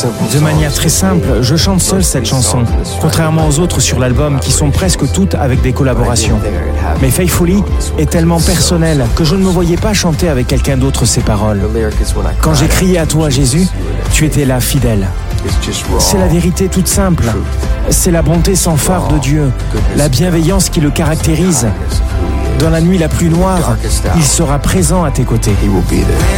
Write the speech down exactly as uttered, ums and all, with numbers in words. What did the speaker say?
De manière très simple, je chante seul cette chanson, contrairement aux autres sur l'album qui sont presque toutes avec des collaborations. Mais Faithfully est tellement personnelle que je ne me voyais pas chanter avec quelqu'un d'autre ces paroles. Quand j'ai crié à toi, Jésus, tu étais là fidèle. C'est la vérité toute simple. C'est la bonté sans phare de Dieu, la bienveillance qui le caractérise. Dans la nuit la plus noire, il sera présent à tes côtés.